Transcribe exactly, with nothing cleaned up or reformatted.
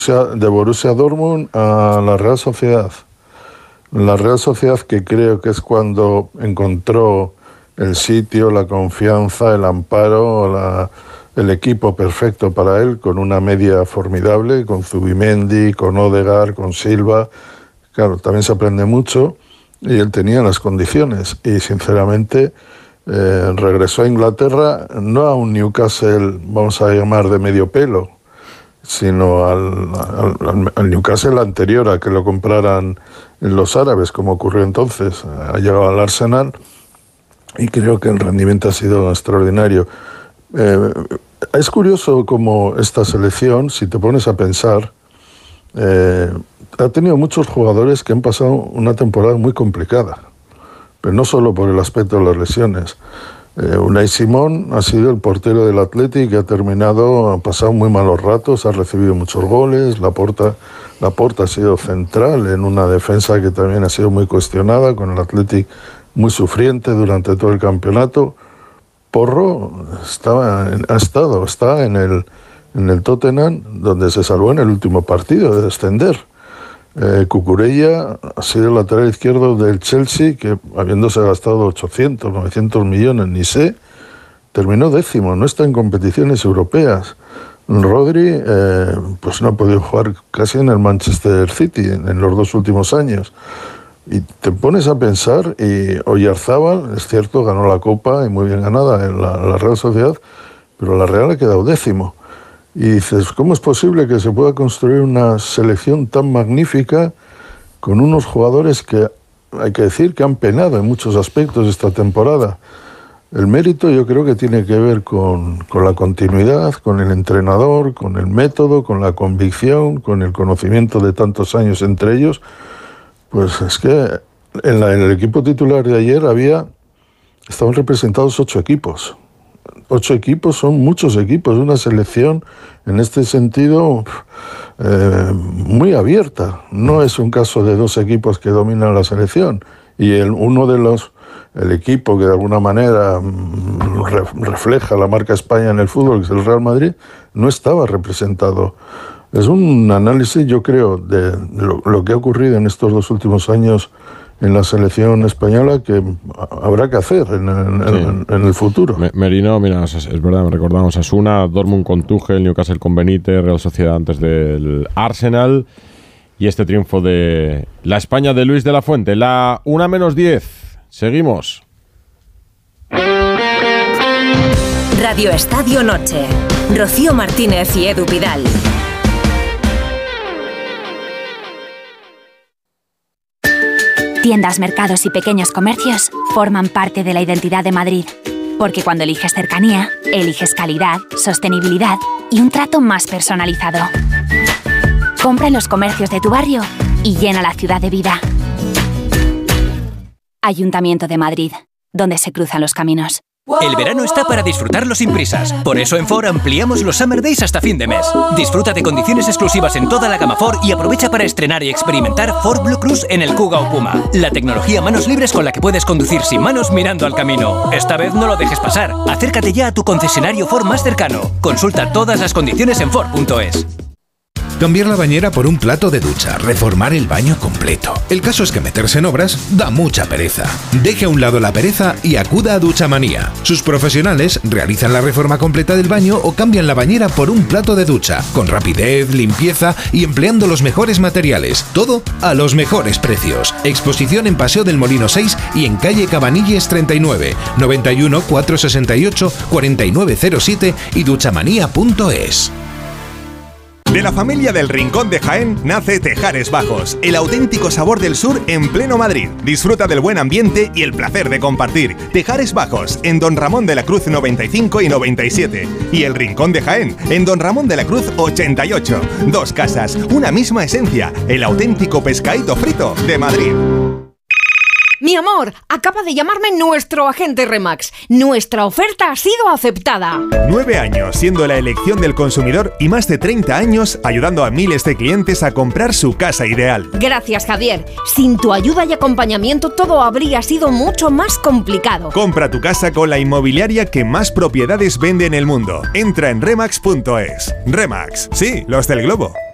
de Borussia Dortmund a la Real Sociedad. La Real Sociedad, que creo que es cuando encontró el sitio, la confianza, el amparo, la, el equipo perfecto para él, con una media formidable, con Zubimendi, con Odegaard, con Silva. Claro, también se aprende mucho y él tenía las condiciones y sinceramente eh, regresó a Inglaterra, no a un Newcastle, vamos a llamar, de medio pelo, sino al, al, al Newcastle anterior a que lo compraran los árabes, como ocurrió entonces. Ha llegado al Arsenal y creo que el rendimiento ha sido extraordinario. Eh, es curioso cómo esta selección, si te pones a pensar, eh, ha tenido muchos jugadores que han pasado una temporada muy complicada, pero no solo por el aspecto de las lesiones. Eh, Unai Simón ha sido el portero del Athletic, que ha terminado, ha pasado muy malos ratos, ha recibido muchos goles. Laporta, Laporta ha sido central en una defensa que también ha sido muy cuestionada, con el Athletic muy sufriente durante todo el campeonato. Porro estaba, ha estado, está en el, en el Tottenham, donde se salvó en el último partido de descender. Eh, Cucurella ha sido el lateral izquierdo del Chelsea, que habiéndose gastado ochocientos, novecientos millones, ni sé, terminó décimo, no está en competiciones europeas. Rodri eh, pues no ha podido jugar casi en el Manchester City en, en los dos últimos años. Y te pones a pensar, y Oyarzábal, es cierto, ganó la Copa y muy bien ganada en la, la Real Sociedad, pero la Real ha quedado décimo. Y dices, ¿cómo es posible que se pueda construir una selección tan magnífica con unos jugadores que hay que decir que han penado en muchos aspectos esta temporada? El mérito yo creo que tiene que ver con, con la continuidad, con el entrenador, con el método, con la convicción, con el conocimiento de tantos años entre ellos. Pues es que en, la, en el equipo titular de ayer había, estaban representados ocho equipos. Ocho equipos son muchos equipos, una selección en este sentido eh, muy abierta. No es un caso de dos equipos que dominan la selección y el, uno de los, el equipo que de alguna manera re, refleja la marca España en el fútbol, que es el Real Madrid, no estaba representado. Es un análisis, yo creo, de, de lo, lo que ha ocurrido en estos dos últimos años en la selección española, que habrá que hacer en, en, sí. en, en el futuro. Merino, mira, es, es verdad, me recordamos Asuna, Dortmund con Tuchel, Newcastle con Benítez, Real Sociedad antes del Arsenal, y este triunfo de la España de Luis de la Fuente. La una menos diez, seguimos. Radio Estadio Noche, Rocío Martínez y Edu Pidal. Tiendas, mercados y pequeños comercios forman parte de la identidad de Madrid. Porque cuando eliges cercanía, eliges calidad, sostenibilidad y un trato más personalizado. Compra en los comercios de tu barrio y llena la ciudad de vida. Ayuntamiento de Madrid, donde se cruzan los caminos. El verano está para disfrutarlo sin prisas. Por eso en Ford ampliamos los Summer Days hasta fin de mes. Disfruta de condiciones exclusivas en toda la gama Ford y aprovecha para estrenar y experimentar Ford Blue Cruise en el Kuga o Puma. La tecnología manos libres con la que puedes conducir sin manos mirando al camino. Esta vez no lo dejes pasar. Acércate ya a tu concesionario Ford más cercano. Consulta todas las condiciones en Ford punto es. Cambiar la bañera por un plato de ducha, reformar el baño completo. El caso es que meterse en obras da mucha pereza. Deje a un lado la pereza y acuda a Duchamanía. Sus profesionales realizan la reforma completa del baño o cambian la bañera por un plato de ducha, con rapidez, limpieza y empleando los mejores materiales. Todo a los mejores precios. Exposición en Paseo del Molino seis y en calle Cabanilles treinta y nueve, noventa y uno, cuatrocientos sesenta y ocho, cuarenta y nueve cero siete y duchamanía punto es. De la familia del Rincón de Jaén nace Tejares Bajos, el auténtico sabor del sur en pleno Madrid. Disfruta del buen ambiente y el placer de compartir. Tejares Bajos, en Don Ramón de la Cruz noventa y cinco y noventa y siete. Y el Rincón de Jaén, en Don Ramón de la Cruz ochenta y ocho. Dos casas, una misma esencia, el auténtico pescadito frito de Madrid. Mi amor, acaba de llamarme nuestro agente Remax. Nuestra oferta ha sido aceptada. Nueve años siendo la elección del consumidor y más de treinta años ayudando a miles de clientes a comprar su casa ideal. Gracias, Javier. Sin tu ayuda y acompañamiento todo habría sido mucho más complicado. Compra tu casa con la inmobiliaria que más propiedades vende en el mundo. Entra en remax punto es. Remax, sí, los del globo.